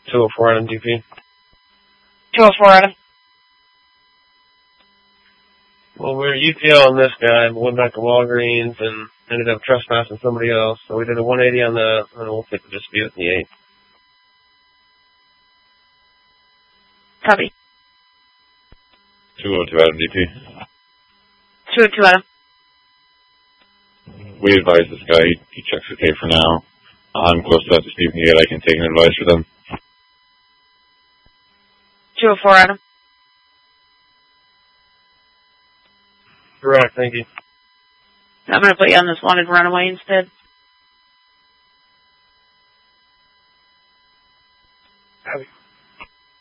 204 Adam DP. 204 Adam. Well, we were UTL on this guy, but went back to Walgreens and ended up trespassing somebody else. So we did a 180 on the, and we'll take the dispute in the 8. Copy. 202 Adam DP. 202 Adam. We advise this guy, he checks okay for now. I'm close to that dispute in the 8, I can take an advice for them. 204 Adam. Correct, thank you. I'm going to put you on this wanted runaway instead.